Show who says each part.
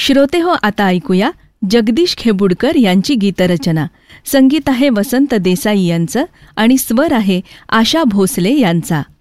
Speaker 1: श्रोते हो, आता ऐकूया जगदीश खेबुडकर यांची गीतरचना. संगीत आहे वसंत देसाई यांचं आणि स्वर आहे आशा भोसले यांचा.